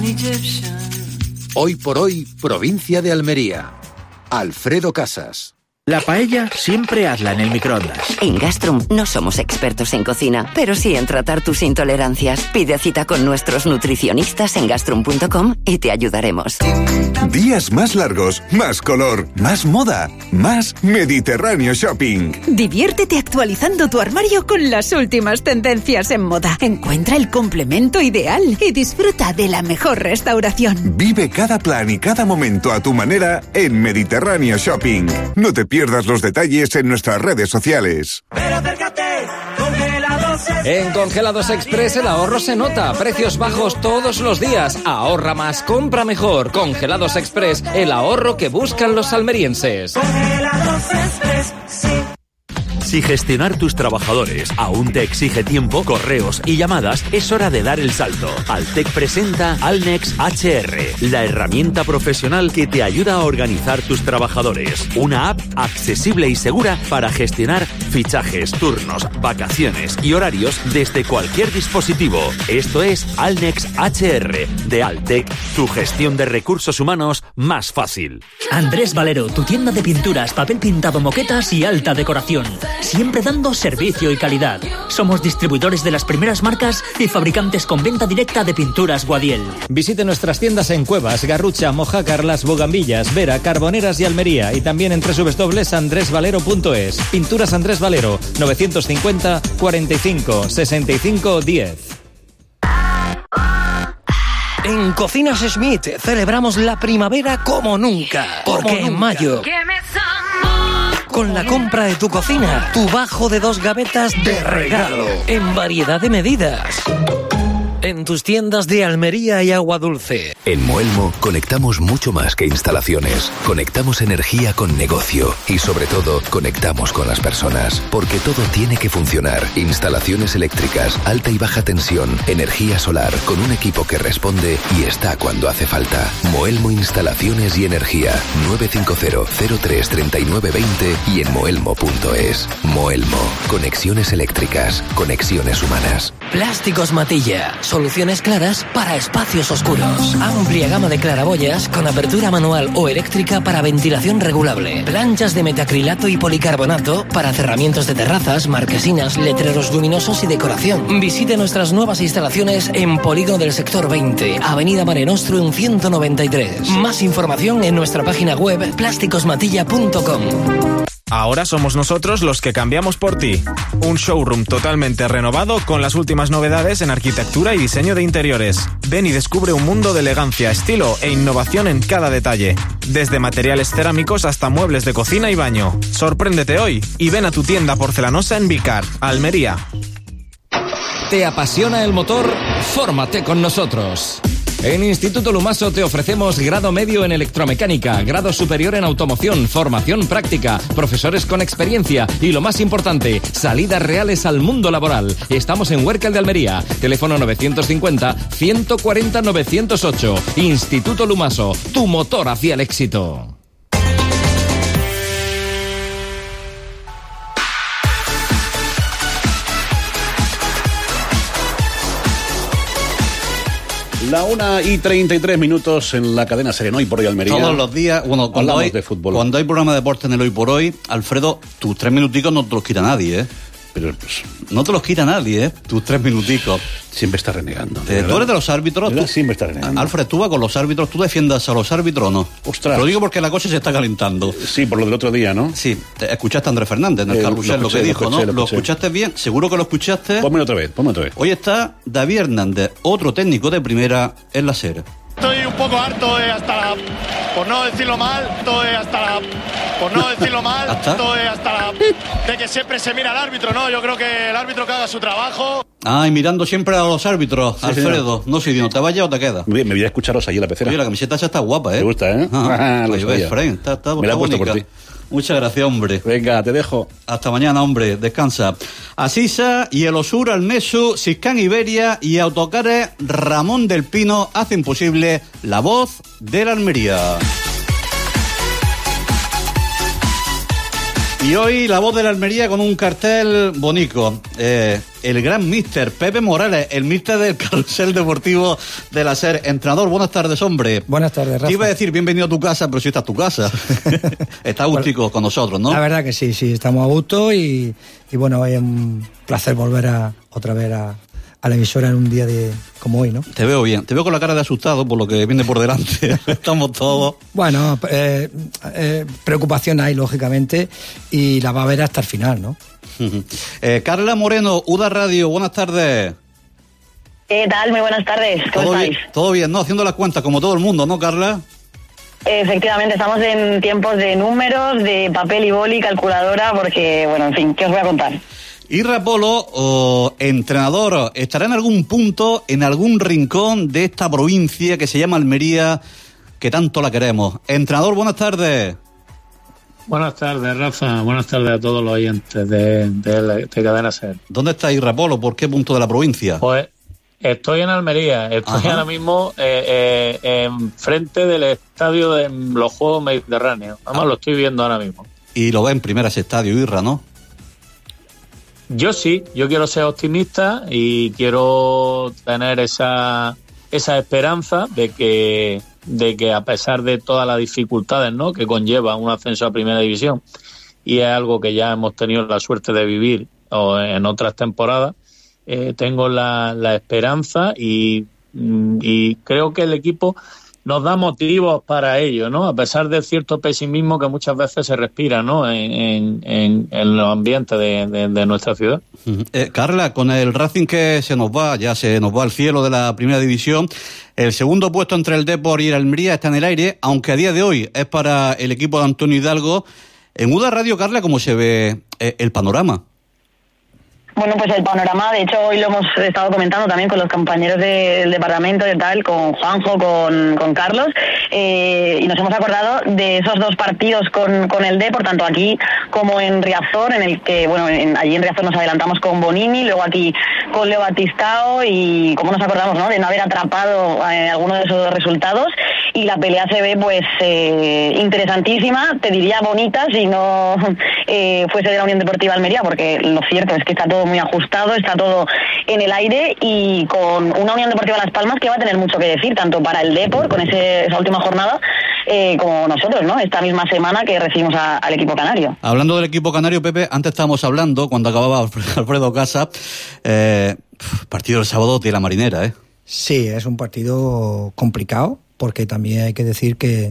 Hoy por hoy, provincia de Almería. Alfredo Casas. La paella siempre hazla en el microondas. En Gastrum no somos expertos en cocina, pero sí en tratar tus intolerancias. Pide cita con nuestros nutricionistas en gastrum.com y te ayudaremos. Días más largos, más color, más moda, más Mediterráneo Shopping. Diviértete actualizando tu armario con las últimas tendencias en moda. Encuentra el complemento ideal y disfruta de la mejor restauración. Vive cada plan y cada momento a tu manera en Mediterráneo Shopping. No te pierdas los detalles en nuestras redes sociales. Pero acércate, Congelados Express. En Congelados Express el ahorro se nota. Precios bajos todos los días. Ahorra más, compra mejor. Congelados Express, el ahorro que buscan los almerienses. Congelados Express, sí. Si gestionar tus trabajadores aún te exige tiempo, correos y llamadas, es hora de dar el salto. Altec presenta Alnex HR, la herramienta profesional que te ayuda a organizar tus trabajadores. Una app accesible y segura para gestionar fichajes, turnos, vacaciones y horarios desde cualquier dispositivo. Esto es Alnex HR de Altec, tu gestión de recursos humanos más fácil. Andrés Valero, tu tienda de pinturas, papel pintado, moquetas y alta decoración. Siempre dando servicio y calidad. Somos distribuidores de las primeras marcas y fabricantes con venta directa de pinturas Guadiel. Visite nuestras tiendas en Cuevas, Garrucha, Mojácar, Las Bogambillas, Vera, Carboneras y Almería, y también en www.andresvalero.es. Pinturas Andrés Valero, 950 45 65 10. En Cocinas Schmidt celebramos la primavera como nunca. Porque en mayo, con la compra de tu cocina, tu bajo de 2 gavetas de regalo, en variedad de medidas. En tus tiendas de Almería y Agua Dulce. En Moelmo conectamos mucho más que instalaciones. Conectamos energía con negocio y sobre todo conectamos con las personas. Porque todo tiene que funcionar. Instalaciones eléctricas, alta y baja tensión, energía solar, con un equipo que responde y está cuando hace falta. Moelmo Instalaciones y Energía. 950-03-3920 y en moelmo.es. Moelmo. Conexiones eléctricas. Conexiones humanas. Plásticos Matilla. Soluciones claras para espacios oscuros. Amplia gama de claraboyas con apertura manual o eléctrica para ventilación regulable. Planchas de metacrilato y policarbonato para cerramientos de terrazas, marquesinas, letreros luminosos y decoración. Visite nuestras nuevas instalaciones en Polígono del Sector 20, Avenida Mare Nostrum 193. Más información en nuestra página web plásticosmatilla.com. Ahora somos nosotros los que cambiamos por ti. Un showroom totalmente renovado con las últimas novedades en arquitectura y diseño de interiores. Ven y descubre un mundo de elegancia, estilo e innovación en cada detalle. Desde materiales cerámicos hasta muebles de cocina y baño. Sorpréndete hoy y ven a tu tienda porcelanosa en Vicar, Almería. ¿Te apasiona el motor? Fórmate con nosotros. En Instituto Lumaso te ofrecemos grado medio en electromecánica, grado superior en automoción, formación práctica, profesores con experiencia y, lo más importante, salidas reales al mundo laboral. Estamos en Huércal de Almería, teléfono 950-140-908. Instituto Lumaso, tu motor hacia el éxito. La 1:33 en la cadena Serena Hoy por Hoy Almería. Todos los días, bueno, cuando hay, de fútbol. Cuando hay programa de deporte en el Hoy por Hoy, Alfredo, tus 3 minuticos no te los quita nadie, ¿eh? Pero pues, no te los quita nadie, ¿eh? Tus 3 minuticos. Siempre está renegando. ¿Tú eres de los árbitros? Siempre está renegando. Alfred, tú vas con los árbitros, ¿tú defiendas a los árbitros o no? Ostras. Te lo digo porque la cosa se está calentando. Sí, por lo del otro día, ¿no? Sí. ¿Escuchaste a Andrés Fernández en el carrusel lo que dijo, no? ¿Lo escuchaste bien? ¿Seguro que lo escuchaste? Pónmelo otra vez. Hoy está David Hernández, otro técnico de primera en la SER. Estoy un poco harto por no decirlo mal, de que siempre se mira al árbitro, ¿no? Yo creo que el árbitro que haga su trabajo. Y mirando siempre a los árbitros, sí, Alfredo. Señor. No sé, ¿no te vayas o te quedas? Me voy a escucharos allí en la pecera. Oye, la camiseta esa está guapa, ¿eh? ¿Te gusta, eh? Pues ves, Fren, está me la he puesto por ti. Muchas gracias, hombre. Venga, te dejo. Hasta mañana, hombre. Descansa. Asisa y el Osur Almesu, Siscán Iberia y Autocares Ramón del Pino hacen posible La Voz de la Almería. Y hoy La Voz de la Almería con un cartel bonito. el gran míster Pepe Morales, el míster del Carrusel Deportivo de la SER. Entrenador, buenas tardes, hombre. Buenas tardes, Rafa. Te iba a decir bienvenido a tu casa, pero si esta es tu casa. Está gustico con nosotros, ¿no? La verdad que sí, estamos a gusto y bueno, hoy es un placer volver otra vez a la emisora en un día como hoy, ¿no? Te veo bien, te veo con la cara de asustado por lo que viene por delante. Estamos todos. Bueno, preocupación hay, lógicamente, y la va a haber hasta el final, ¿no? Carla Moreno, UDA Radio, buenas tardes. ¿Qué tal? Muy buenas tardes, ¿cómo estáis? Todo bien, ¿no? Haciendo las cuentas como todo el mundo, ¿no, Carla? Efectivamente, estamos en tiempos de números, de papel y boli, calculadora, porque, bueno, en fin, ¿qué os voy a contar? Irra Polo, entrenador, estará en algún punto, en algún rincón de esta provincia que se llama Almería, que tanto la queremos. Entrenador, buenas tardes. Buenas tardes, Rafa. Buenas tardes a todos los oyentes de Cadena SER. ¿Dónde está Irra Polo? ¿Por qué punto de la provincia? Pues estoy en Almería. Estoy ahora mismo en frente del estadio de los Juegos Mediterráneos. Además, lo estoy viendo ahora mismo. Y lo ve en primera ese estadio, Irra, ¿no? Yo sí, yo quiero ser optimista y quiero tener esa esperanza de que a pesar de todas las dificultades, ¿no?, que conlleva un ascenso a Primera División, y es algo que ya hemos tenido la suerte de vivir en otras temporadas, tengo la esperanza y creo que el equipo nos da motivos para ello, ¿no? A pesar de cierto pesimismo que muchas veces se respira, ¿no?, en los ambientes de nuestra ciudad. Carla, con el Racing que se nos va al cielo de la Primera División, el segundo puesto entre el Depor y el Almería está en el aire, aunque a día de hoy es para el equipo de Antonio Hidalgo. En UDA Radio, Carla, ¿cómo se ve el panorama? Bueno, pues el panorama, de hecho, hoy lo hemos estado comentando también con los compañeros del departamento y tal, con Juanjo, con Carlos, y nos hemos acordado de esos dos partidos con el Depor, tanto aquí como en Riazor, en el que, bueno, allí en Riazor nos adelantamos con Bonini, luego aquí con Leo Batistao, y como nos acordamos, ¿no?, de no haber atrapado alguno de esos dos resultados, y la pelea se ve, pues, interesantísima, te diría bonita, si no fuese de la Unión Deportiva Almería, porque lo cierto es que está todo muy ajustado, está todo en el aire, y con una Unión Deportiva Las Palmas que va a tener mucho que decir, tanto para el Depor, con esa última jornada, como nosotros, ¿no?, esta misma semana que recibimos al equipo canario. Hablando del equipo canario, Pepe, antes estábamos hablando, cuando acababa Alfredo Casa, partido del sábado de la Marinera, ¿eh? Sí, es un partido complicado, porque también hay que decir que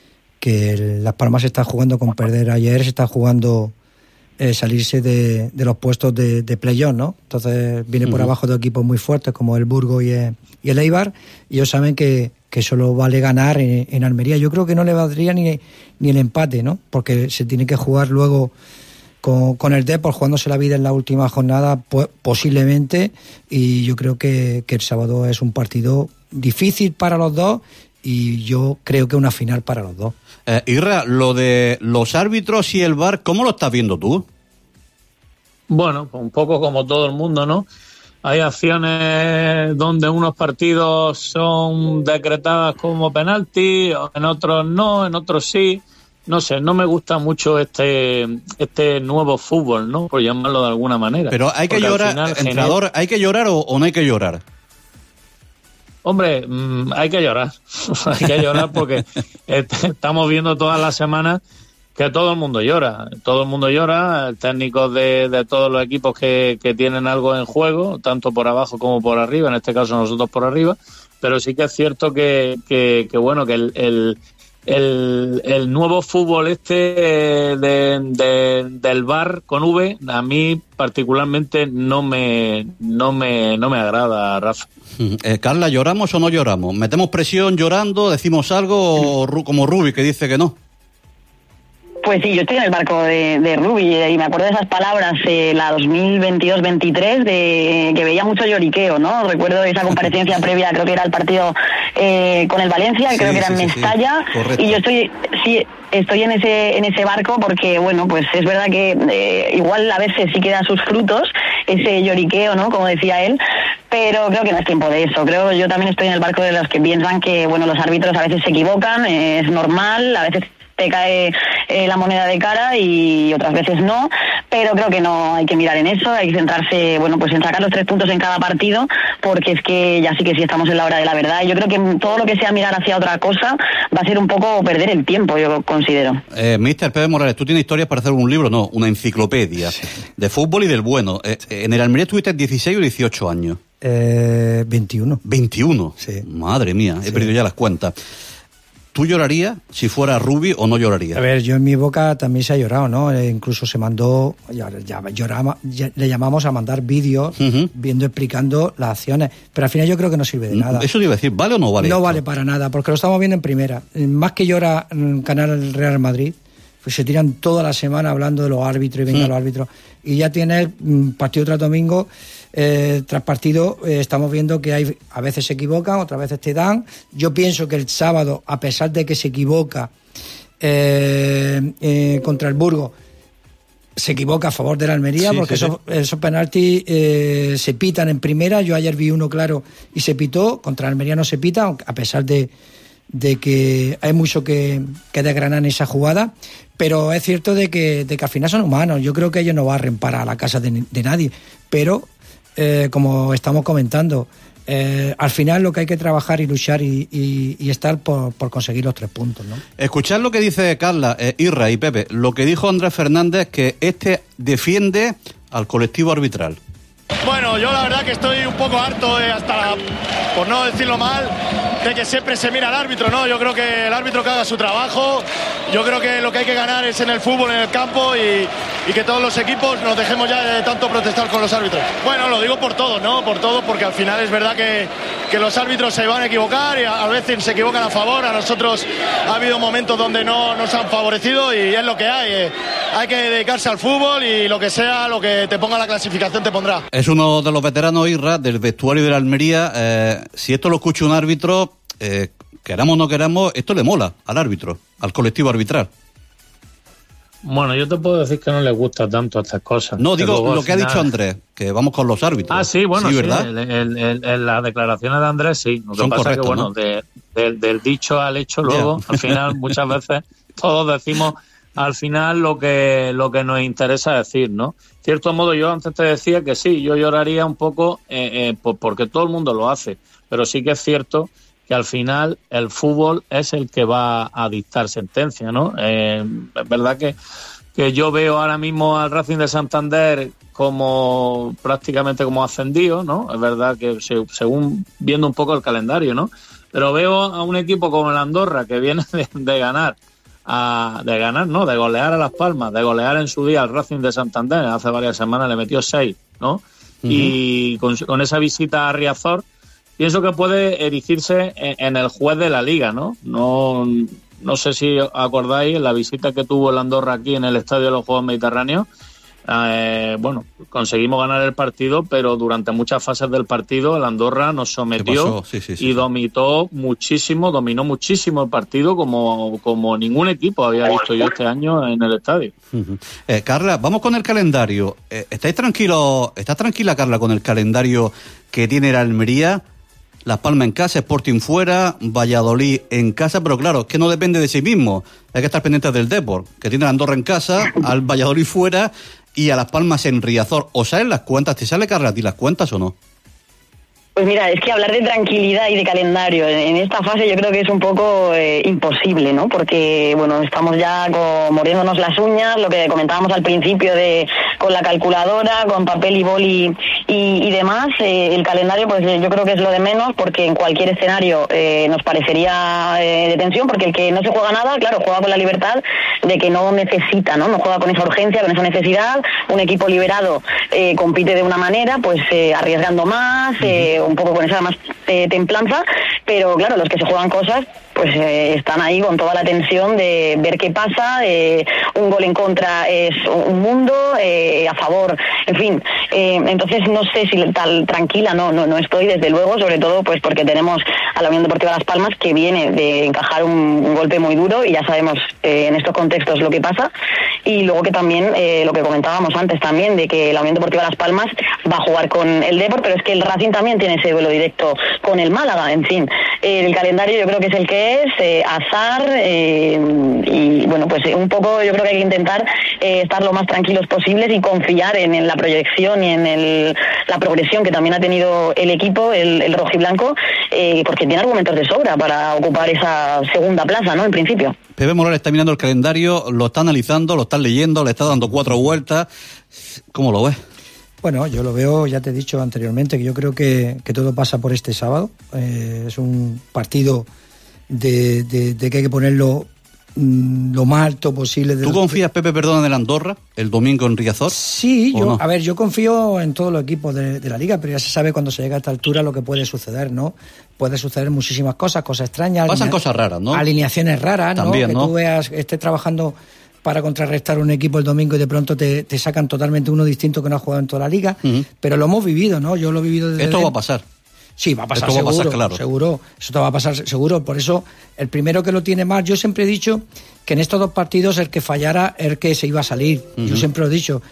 Las Palmas se está jugando con perder ayer, se está jugando salirse de los puestos de playoff, ¿no? Entonces viene por abajo de equipos muy fuertes como el Burgos y el Eibar, y ellos saben que solo vale ganar en Almería. Yo creo que no le valdría ni el empate, ¿no? Porque se tiene que jugar luego con el Depor, jugándose la vida en la última jornada, posiblemente, y yo creo que el sábado es un partido difícil para los dos, y yo creo que una final para los dos. Irra, lo de los árbitros y el VAR, ¿cómo lo estás viendo tú? Bueno, un poco como todo el mundo, ¿no? Hay acciones donde unos partidos son decretadas como penalti, en otros no, en otros sí. No sé, no me gusta mucho este nuevo fútbol, ¿no?, por llamarlo de alguna manera. Pero hay que llorar, entrenador, ¿hay que llorar o no hay que llorar? Hombre, hay que llorar. Hay que llorar porque estamos viendo todas las semanas que todo el mundo llora. Todo el mundo llora, técnicos de todos los equipos que tienen algo en juego, tanto por abajo como por arriba, en este caso nosotros por arriba, pero sí que es cierto que bueno, que el nuevo fútbol del VAR con V, a mí particularmente no me agrada, Rafa. Carla, ¿lloramos o no lloramos? ¿Metemos presión llorando, decimos algo, o como Rubi, que dice que no? Pues sí, yo estoy en el barco de Rubi, y me acuerdo de esas palabras, la 2022-23, que veía mucho lloriqueo, ¿no? Recuerdo esa comparecencia previa, creo que era el partido con el Valencia, creo que era en Mestalla, y yo estoy en ese barco porque, bueno, pues es verdad que igual a veces sí que da sus frutos ese lloriqueo, ¿no?, como decía él, pero creo que no es tiempo de eso. Yo también estoy en el barco de los que piensan que, bueno, los árbitros a veces se equivocan, es normal, a veces te cae la moneda de cara y otras veces no, pero creo que no hay que mirar en eso, hay que centrarse, bueno, pues en sacar los 3 puntos en cada partido, porque es que ya sí estamos en la hora de la verdad. Yo creo que todo lo que sea mirar hacia otra cosa va a ser un poco perder el tiempo, yo considero. Mister Pepe Morales, tú tienes historias para hacer un libro, no, una enciclopedia de fútbol y del bueno. En el Almería tuviste 16 o 18 años. 21. 21. Sí. Madre mía, he perdido ya las cuentas. ¿Tú llorarías si fuera Rubi o no llorarías? A ver, yo en mi boca también se ha llorado, ¿no? Incluso se mandó, le llamamos a mandar vídeos explicando las acciones, pero al final yo creo que no sirve de nada. Eso te iba a decir, ¿vale o no vale? No esto? Vale para nada, porque lo estamos viendo en primera. Más que llora Canal Real Madrid, pues se tiran toda la semana hablando de los árbitros y venga los árbitros. Y ya tienes partido tras domingo, tras partido, estamos viendo que a veces se equivocan, otras veces te dan. Yo pienso que el sábado, a pesar de que se equivoca contra el Burgos, se equivoca a favor de la Almería, porque esos penaltis se pitan en primera. Yo ayer vi uno claro y se pitó, contra la Almería no se pita, aunque a pesar de que hay mucho que desgranar en esa jugada, pero es cierto de que al final son humanos. Yo creo que ellos no barren para la casa de nadie, pero como estamos comentando, al final lo que hay que trabajar y luchar y estar por conseguir los 3 puntos, ¿no? Escuchad lo que dice Carla, Irra y Pepe, lo que dijo Andrés Fernández, que defiende al colectivo arbitral. Bueno, yo la verdad que estoy un poco harto, por no decirlo mal, de que siempre se mira al árbitro, ¿no? Yo creo que el árbitro que haga su trabajo, yo creo que lo que hay que ganar es en el fútbol, en el campo, y que todos los equipos nos dejemos ya de tanto protestar con los árbitros. Bueno, lo digo por todo, ¿no? Por todo, porque al final es verdad que los árbitros se van a equivocar y a veces se equivocan a favor. A nosotros ha habido momentos donde no nos han favorecido y es lo que hay. Hay que dedicarse al fútbol y lo que sea, lo que te ponga la clasificación te pondrá. Es uno de los veteranos, Irra, del vestuario de la Almería. Si esto lo escucha un árbitro, queramos o no queramos, esto le mola al árbitro, al colectivo arbitral. Bueno, yo te puedo decir que no le gusta tanto estas cosas. No, digo lo que ha dicho Andrés, que vamos con los árbitros. Ah, sí, bueno, sí, ¿verdad? En las declaraciones de Andrés, sí. Lo que pasa es que, bueno, ¿no? del dicho al hecho, luego, al final, muchas veces, todos decimos, al final, lo que nos interesa decir, ¿no? De cierto modo, yo antes te decía que sí, yo lloraría un poco, porque todo el mundo lo hace, pero sí que es cierto que al final el fútbol es el que va a dictar sentencia, ¿no? Es verdad que yo veo ahora mismo al Racing de Santander como prácticamente como ascendido, ¿no? Es verdad que según viendo un poco el calendario, ¿no? Pero veo a un equipo como el Andorra que viene de ganar, de golear a Las Palmas, de golear en su día al Racing de Santander, hace varias semanas le metió 6, ¿no? Y con esa visita a Riazor, pienso que puede erigirse en el juez de la Liga, ¿no? No sé si acordáis la visita que tuvo el Andorra aquí en el Estadio de los Juegos Mediterráneos. Bueno, conseguimos ganar el partido, pero durante muchas fases del partido el Andorra nos sometió y dominó muchísimo el partido como ningún equipo había visto yo este año en el estadio. Carla, vamos con el calendario. ¿Estás tranquila, Carla, con el calendario que tiene la Almería? Las Palmas en casa, Sporting fuera, Valladolid en casa, pero claro, es que no depende de sí mismo. Hay que estar pendientes del Depor, que tiene a Andorra en casa, al Valladolid fuera y a Las Palmas en Riazor. ¿O salen las cuentas? ¿Te sale, Carla, a ti las cuentas o no? Pues mira, es que hablar de tranquilidad y de calendario en esta fase yo creo que es un poco imposible, ¿no? Porque, bueno, estamos ya mordiéndonos las uñas, lo que comentábamos al principio con la calculadora, con papel y boli y demás. El calendario, pues yo creo que es lo de menos, porque en cualquier escenario nos parecería de tensión, porque el que no se juega nada, claro, juega con la libertad de que no necesita, ¿no? No juega con esa urgencia, con esa necesidad. Un equipo liberado compite de una manera, pues arriesgando más, un poco con esa más templanza, pero claro, los que se juegan cosas pues están ahí con toda la tensión de ver qué pasa. Un gol en contra es un mundo, a favor, en fin. Entonces no sé si tal tranquila no estoy, desde luego, sobre todo pues porque tenemos a la Unión Deportiva Las Palmas, que viene de encajar un golpe muy duro y ya sabemos en estos contextos lo que pasa, y luego que también, lo que comentábamos antes también, de que la Unión Deportiva Las Palmas va a jugar con el Depor, pero es que el Racing también tiene ese duelo directo con el Málaga. En fin, el calendario yo creo que es el que es, azar, y bueno, pues un poco yo creo que hay que intentar estar lo más tranquilos posibles y confiar en la proyección y en la progresión que también ha tenido el equipo, el rojiblanco, porque tiene argumentos de sobra para ocupar esa segunda plaza, ¿no? En principio. Pepe Morales está mirando el calendario, lo está analizando, lo está leyendo, le está dando 4 vueltas. ¿Cómo lo ves? Bueno, yo lo veo, ya te he dicho anteriormente, que yo creo que todo pasa por este sábado. Es un partido de que hay que ponerlo lo más alto posible. ¿Tú confías, Pepe, en el Andorra el domingo en Riazor? Sí, yo, no? A ver, yo confío en todos los equipos de la liga, pero ya se sabe cuando se llega a esta altura lo que puede suceder, ¿no? Puede suceder muchísimas cosas extrañas. Pasan cosas raras, ¿no? Alineaciones raras, también, ¿no? Que tú estés trabajando para contrarrestar un equipo el domingo y de pronto te sacan totalmente uno distinto que no ha jugado en toda la liga, pero lo hemos vivido, ¿no? Yo lo he vivido desde... Esto va a pasar. Sí, va a pasar, esto seguro, va a pasar, claro. Seguro, eso te va a pasar seguro. Por eso, el primero que lo tiene más, yo siempre he dicho que en estos 2 partidos el que fallara es el que se iba a salir. Yo siempre lo he dicho,